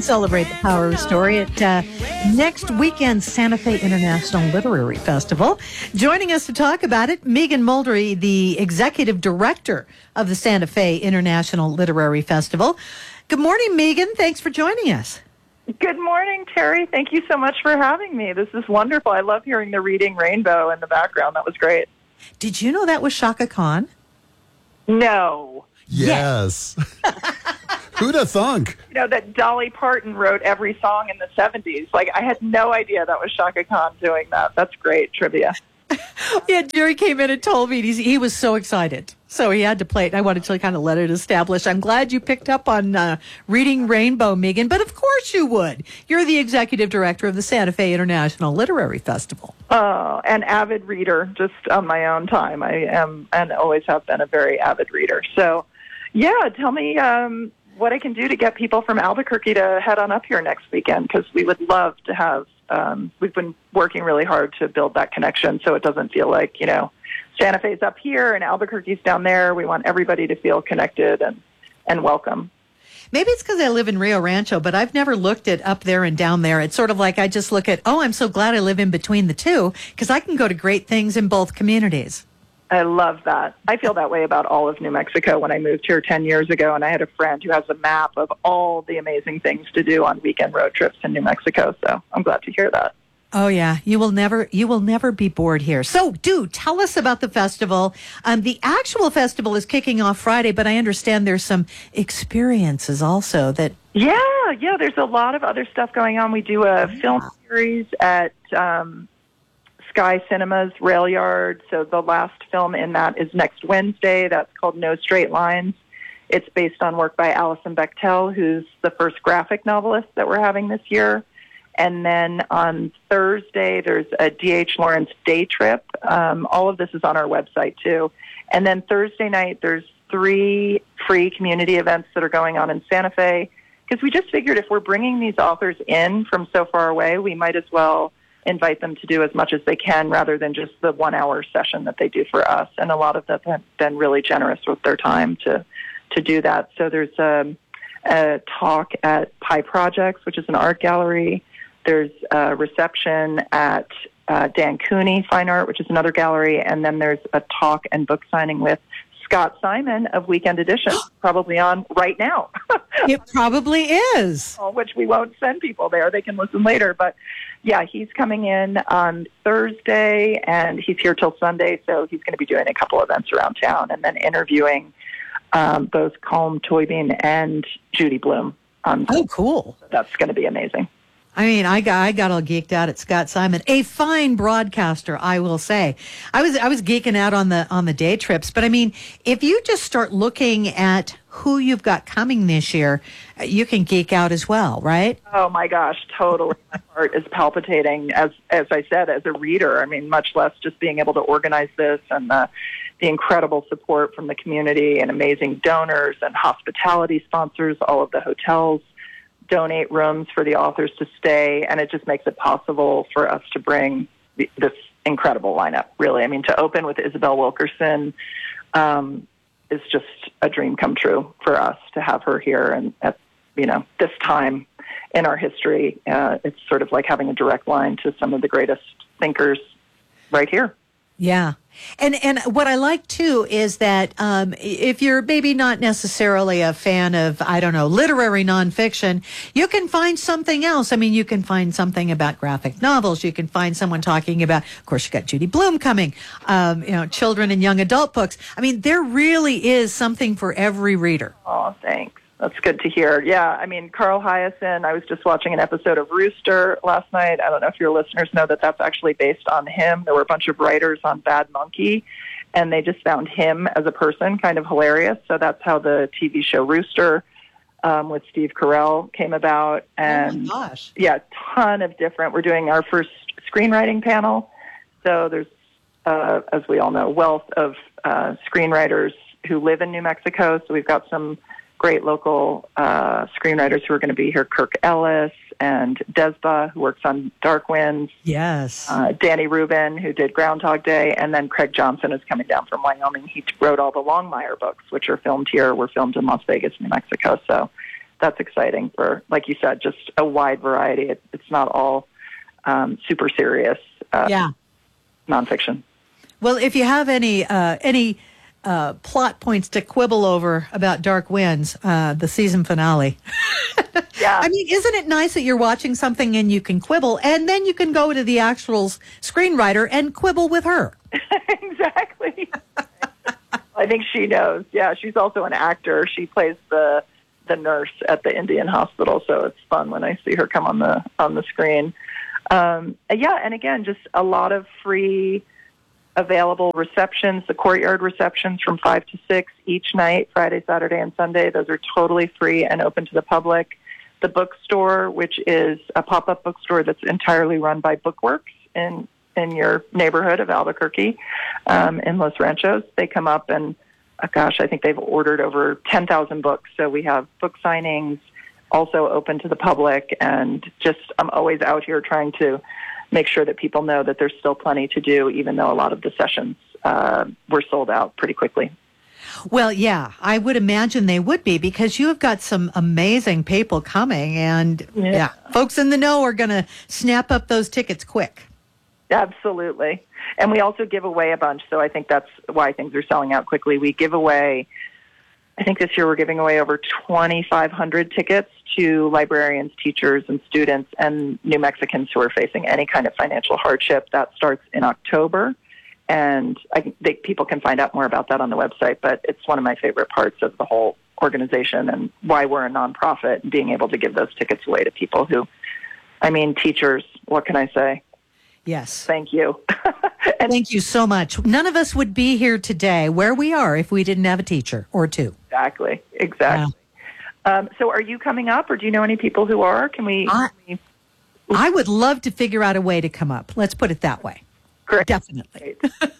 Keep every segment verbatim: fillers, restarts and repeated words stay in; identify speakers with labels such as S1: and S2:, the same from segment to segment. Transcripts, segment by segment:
S1: celebrate the power of story at uh, next weekend's Santa Fe International Literary Festival. Joining us to talk about it, Megan Muldery, the executive director of the Santa Fe International Literary Festival. Good morning, Megan. Thanks for joining us.
S2: Good morning, Terry. Thank you so much for having me. This is wonderful. I love hearing the Reading Rainbow in the background. That was great.
S1: Did you know that was Chaka Khan?
S2: No.
S3: Yes. Who'd have thunk?
S2: You know, that Dolly Parton wrote every song in the seventies. Like, I had no idea that was Chaka Khan doing that. That's great trivia.
S1: Yeah, Jerry came in and told me he's, he was so excited. So he had to play it. I wanted to kind of let it establish. I'm glad you picked up on uh, Reading Rainbow, Megan, but of course you would. You're the executive director of the Santa Fe International Literary Festival.
S2: Oh, an avid reader, just on my own time. I am and always have been a very avid reader. So, yeah, tell me um, what I can do to get people from Albuquerque to head on up here next weekend, because we would love to have, um, we've been working really hard to build that connection so it doesn't feel like, you know, Santa Fe's up here and Albuquerque's down there. We want everybody to feel connected and, and welcome.
S1: Maybe it's because I live in Rio Rancho, but I've never looked at up there and down there. It's sort of like I just look at, oh, I'm so glad I live in between the two, because I can go to great things in both communities.
S2: I love that. I feel that way about all of New Mexico. When I moved here ten years ago, and I had a friend who has a map of all the amazing things to do on weekend road trips in New Mexico. So I'm glad to hear that.
S1: Oh, yeah. You will never you will never be bored here. So, do tell us about the festival. Um, the actual festival is kicking off Friday, but I understand there's some experiences also that...
S2: Yeah, yeah. There's a lot of other stuff going on. We do a yeah. film series at um, Sky Cinema's Rail Yard. So the last film in that is next Wednesday. That's called No Straight Lines. It's based on work by Alison Bechtel, who's the first graphic novelist that we're having this year. And then on Thursday, there's a D H Lawrence day trip. Um, all of this is on our website, too. And then Thursday night, there's three free community events that are going on in Santa Fe, because we just figured if we're bringing these authors in from so far away, we might as well invite them to do as much as they can rather than just the one-hour session that they do for us. And a lot of them have been really generous with their time to, to do that. So there's a, a talk at Pie Projects, which is an art gallery. There's a reception at uh, Dan Cooney Fine Art, which is another gallery. And then there's a talk and book signing with Scott Simon of Weekend Edition, probably on right now.
S1: It probably is.
S2: Which we won't send people there. They can listen later. But, yeah, he's coming in on Thursday, and he's here till Sunday. So he's going to be doing a couple events around town and then interviewing um, both Colm Toibin and Judy Blume. Um,
S1: oh, cool.
S2: That's going to be amazing.
S1: I mean, I got I got all geeked out at Scott Simon, a fine broadcaster, I will say. I was I was geeking out on the on the day trips, but I mean, if you just start looking at who you've got coming this year, you can geek out as well, right?
S2: Oh my gosh, totally. My heart is palpitating as as I said, as a reader. I mean, much less just being able to organize this and the the incredible support from the community and amazing donors and hospitality sponsors, all of the hotels donate rooms for the authors to stay, and it just makes it possible for us to bring this incredible lineup, really. I mean, to open with Isabel Wilkerson um, is just a dream come true for us to have her here, and at, you know, this time in our history, uh, it's sort of like having a direct line to some of the greatest thinkers right here.
S1: Yeah. And and what I like, too, is that um, if you're maybe not necessarily a fan of, I don't know, literary nonfiction, you can find something else. I mean, you can find something about graphic novels. You can find someone talking about, of course, you got Judy Blume coming, um, you know, children and young adult books. I mean, there really is something for every reader.
S2: Oh, thanks. That's good to hear. Yeah, I mean, Carl Hyacin, I was just watching an episode of Rooster last night. I don't know if your listeners know that that's actually based on him. There were a bunch of writers on Bad Monkey, and they just found him as a person kind of hilarious. So that's how the T V show Rooster um, with Steve Carell came about. And,
S1: oh, my gosh.
S2: Yeah, ton of different. We're doing our first screenwriting panel. So there's, uh, as we all know, wealth of uh, screenwriters who live in New Mexico. So we've got some great local uh, screenwriters who are going to be here, Kirk Ellis and Desba, who works on Dark Winds.
S1: Yes.
S2: Uh, Danny Rubin, who did Groundhog Day. And then Craig Johnson is coming down from Wyoming. He wrote all the Longmire books, which are filmed here. Were filmed in Las Vegas, New Mexico. So that's exciting for, like you said, just a wide variety. It, it's not all um, super serious uh,
S1: Yeah.
S2: nonfiction.
S1: Well, if you have any uh, any uh, plot points to quibble over about Dark Winds, uh, the season finale.
S2: Yeah.
S1: I mean, isn't it nice that you're watching something and you can quibble, and then you can go to the actual screenwriter and quibble with her?
S2: Exactly. I think she knows. Yeah, she's also an actor. She plays the the nurse at the Indian hospital, so it's fun when I see her come on the on the screen. Um, yeah, and again, just a lot of free available receptions, the courtyard receptions from five to six each night, Friday, Saturday, and Sunday. Those are totally free and open to the public. The bookstore, which is a pop-up bookstore that's entirely run by Bookworks in in your neighborhood of Albuquerque, um, in Los Ranchos. They come up and, oh gosh, I think they've ordered over ten thousand books. So we have book signings also open to the public, and just I'm always out here trying to make sure that people know that there's still plenty to do, even though a lot of the sessions uh, were sold out pretty quickly.
S1: Well, yeah, I would imagine they would be, because you have got some amazing people coming, and yeah,
S2: Yeah.
S1: folks in the know are going to snap up those tickets quick.
S2: Absolutely. And we also give away a bunch, so I think that's why things are selling out quickly. We give away, I think this year we're giving away over twenty-five hundred tickets to librarians, teachers, and students, and New Mexicans who are facing any kind of financial hardship. That starts in October, and I think people can find out more about that on the website, but it's one of my favorite parts of the whole organization and why we're a nonprofit, and being able to give those tickets away to people who, I mean, teachers, what can I say?
S1: Yes.
S2: Thank you. And
S1: Thank you so much. None of us would be here today where we are if we didn't have a teacher or two.
S2: Exactly. Exactly. Um, so are you coming up, or do you know any people who are? Can we?
S1: I-
S2: can
S1: I would love to figure out a way to come up. Let's put it that way.
S2: we Great.
S1: Definitely.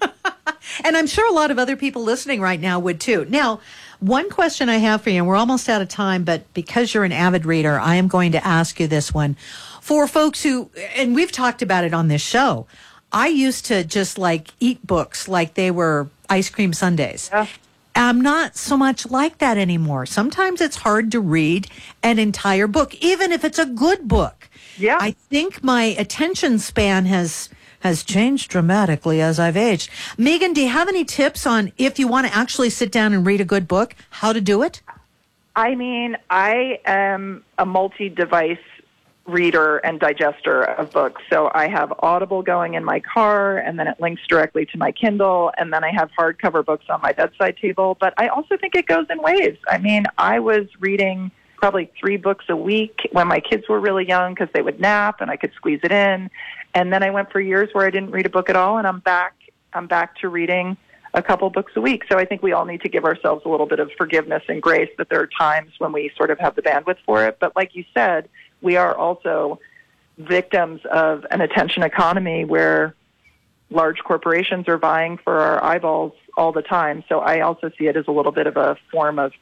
S1: And I'm sure a lot of other people listening right now would too. Now, one question I have for you, and we're almost out of time, but because you're an avid reader, I am going to ask you this one. For folks who, and we've talked about it on this show, I used to just like eat books like they were ice cream sundaes.
S2: Yeah.
S1: I'm not so much like that anymore. Sometimes it's hard to read an entire book, even if it's a good book.
S2: Yeah.
S1: I think my attention span has has changed dramatically as I've aged. Megan, do you have any tips on, if you want to actually sit down and read a good book, how to do it?
S2: I mean, I am a multi-device reader and digester of books. So I have Audible going in my car, and then it links directly to my Kindle, and then I have hardcover books on my bedside table. But I also think it goes in waves. I mean, I was reading probably three books a week when my kids were really young, because they would nap and I could squeeze it in. And then I went for years where I didn't read a book at all, and I'm back. I'm back to reading a couple books a week. So I think we all need to give ourselves a little bit of forgiveness and grace that there are times when we sort of have the bandwidth for it. But like you said, we are also victims of an attention economy where large corporations are vying for our eyeballs all the time. So I also see it as a little bit of a form of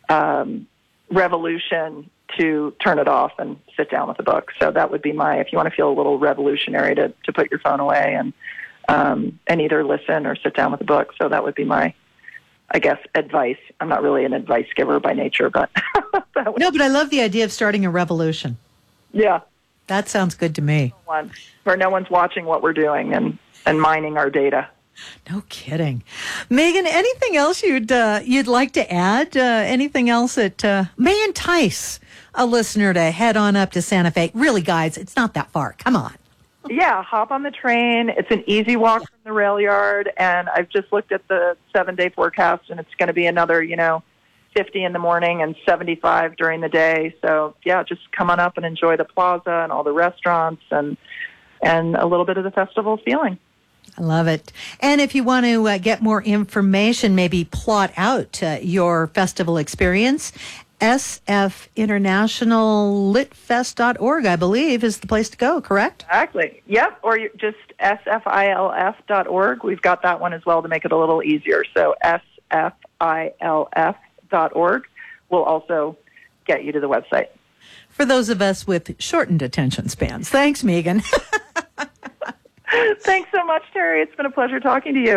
S2: um, revolution to turn it off and sit down with a book. So that would be my, if you want to feel a little revolutionary, to, to put your phone away and um, and either listen or sit down with a book. So that would be my, I guess, advice. I'm not really an advice giver by nature, but that would,
S1: No, but I love the idea of starting a revolution.
S2: yeah,
S1: That sounds good to me.
S2: one where no one's watching what we're doing and, and mining our data.
S1: No kidding. Megan, anything else you'd uh, you'd like to add? Uh, anything else that uh, may entice a listener to head on up to Santa Fe? Really, guys, it's not that far. Come on.
S2: Yeah, hop on the train. It's an easy walk from the rail yard, and I've just looked at the seven-day forecast, and it's going to be another, you know, fifty in the morning and seventy-five during the day. So, yeah, just come on up and enjoy the plaza and all the restaurants and and a little bit of the festival feeling.
S1: I love it. And if you want to uh, get more information, maybe plot out uh, your festival experience, S F international lit fest dot org, I believe, is the place to go, correct?
S2: Exactly. Yep. Or you just S F I L F dot org. We've got that one as well to make it a little easier. So S F I L F dot org will also get you to the website.
S1: For those of us with shortened attention spans. Thanks, Megan.
S2: Thanks so much, Terry. It's been a pleasure talking to you.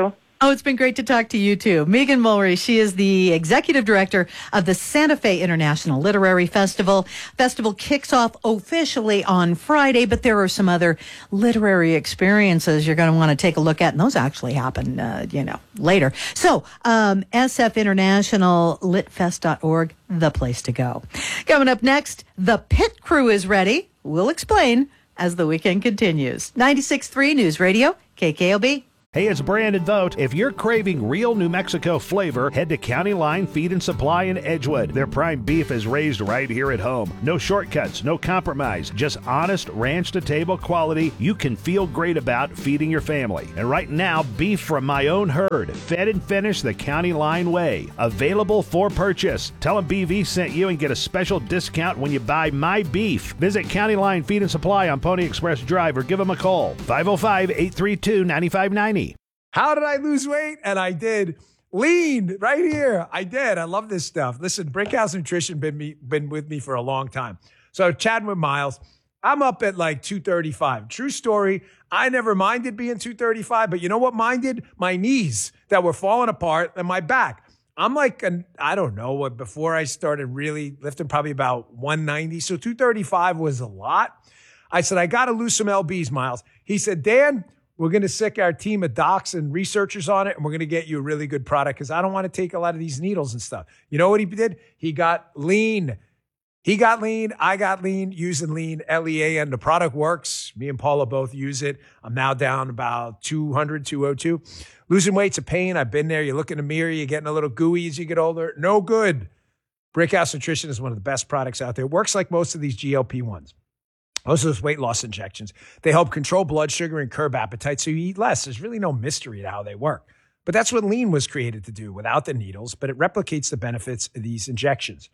S1: Oh, it's been great to talk to you, too. Megan Mulry, she is the executive director of the Santa Fe International Literary Festival. Festival kicks off officially on Friday, but there are some other literary experiences you're going to want to take a look at, and those actually happen, uh, you know, later. So, um, S F International Lit Fest dot org, the place to go. Coming up next, the pit crew is ready. We'll explain as the weekend continues. ninety-six point three News Radio, K K O B.
S4: Hey, it's Brandon Vogt. If you're craving real New Mexico flavor, head to County Line Feed and Supply in Edgewood. Their prime beef is raised right here at home. No shortcuts, no compromise, just honest ranch-to-table quality you can feel great about feeding your family. And right now, beef from my own herd, fed and finished the County Line way. Available for purchase. Tell them B V sent you and get a special discount when you buy my beef. Visit County Line Feed and Supply on Pony Express Drive or give them a call. five oh five, eight three two, nine five nine zero.
S5: How did I lose weight? And I did. Lean right here. I did. I love this stuff. Listen, Brickhouse Nutrition been me been with me for a long time. So chatting with Miles, I'm up at like two thirty-five. True story. I never minded being two thirty-five, but you know what minded? My knees that were falling apart and my back. I'm like, an, I don't know what, before I started really lifting, probably about one ninety. So two thirty-five was a lot. I said, I got to lose some L Bs, Miles. He said, Dan, we're going to sick our team of docs and researchers on it, and we're going to get you a really good product because I don't want to take a lot of these needles and stuff. You know what he did? He got lean. He got lean. I got lean using lean, L E A N. The product works. Me and Paula both use it. I'm now down about two hundred, two oh two. Losing weight's a pain. I've been there. You look in the mirror. You're getting a little gooey as you get older. No good. Brickhouse Nutrition is one of the best products out there. It works like most of these G L P ones. Most of those weight loss injections, they help control blood sugar and curb appetite so you eat less. There's really no mystery to how they work. But that's what lean was created to do without the needles, but it replicates the benefits of these injections.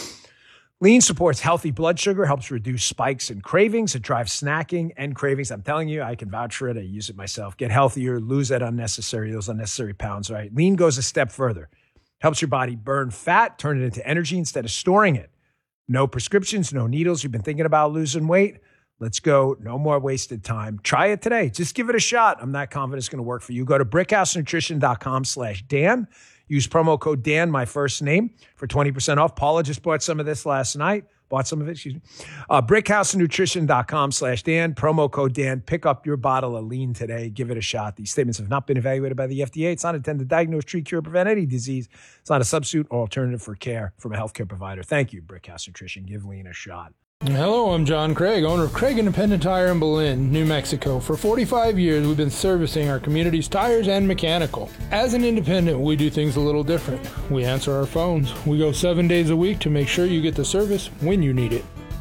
S5: Lean supports healthy blood sugar, helps reduce spikes and cravings. It drives snacking and cravings. I'm telling you, I can vouch for it. I use it myself. Get healthier, lose that unnecessary, those unnecessary pounds, right? Lean goes a step further. Helps your body burn fat, turn it into energy instead of storing it. No prescriptions, no needles. You've been thinking about losing weight? Let's go. No more wasted time. Try it today. Just give it a shot. I'm not confident it's going to work for you. Go to brickhousenutrition.com slash Dan. Use promo code Dan, my first name, for twenty percent off. Paula just bought some of this last night. Bought some of it, excuse me. Uh, brickhousenutrition.com slash Dan. Promo code Dan. Pick up your bottle of lean today. Give it a shot. These statements have not been evaluated by the F D A. It's not intended to diagnose, treat, cure, prevent any disease. It's not a substitute or alternative for care from a healthcare provider. Thank you, Brickhouse Nutrition. Give lean a shot.
S6: Hello, I'm John Craig, owner of Craig Independent Tire in Belen, New Mexico. For forty-five years, we've been servicing our community's tires and mechanical. As an independent, we do things a little different. We answer our phones. We go seven days a week to make sure you get the service when you need it.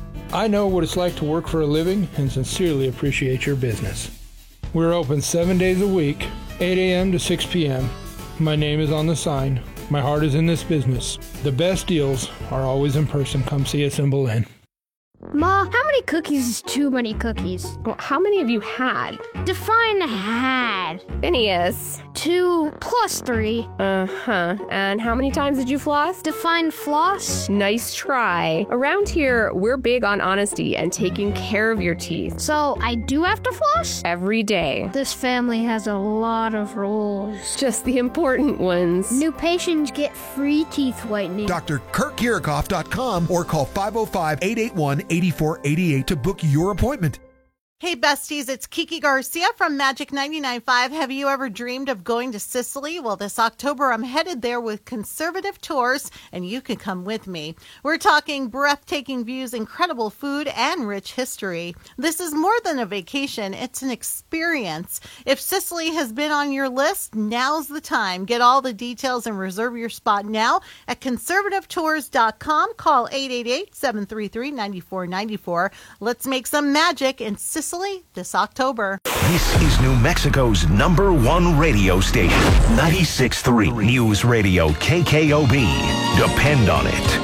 S6: I know what it's like to work for a living and sincerely appreciate your business. We're open seven days a week, eight a.m. to six p.m. My name is on the sign. My heart is in this business. The best deals are always in person. Come see us in Belen.
S7: Ma, how many cookies is too many cookies?
S8: Well, how many have you had?
S7: Define had.
S8: Phineas.
S7: Two plus three.
S8: Uh-huh. And how many times did you floss?
S7: Define floss.
S8: Nice try. Around here, we're big on honesty and taking care of your teeth.
S7: So I do have to floss?
S8: Every day.
S7: This family has a lot of rules.
S8: Just the important ones.
S7: New patients get free teeth whitening.
S9: D R Kurt Kirikoff dot com or call five oh five, eight eight one, eight four eight eight to book your appointment.
S10: Hey besties, it's Kiki Garcia from Magic ninety-nine point five. Have you ever dreamed of going to Sicily? Well, this October I'm headed there with Conservative Tours, and you can come with me. We're talking breathtaking views, incredible food, and rich history. This is more than a vacation, it's an experience. If Sicily has been on your list, now's the time. Get all the details and reserve your spot now at conservative tours dot com. Call eight eight eight, seven three three, nine four nine four. Let's make some magic in Sicily this October.
S11: This is New Mexico's number one radio station, ninety-six point three News Radio K K O B. Depend on it.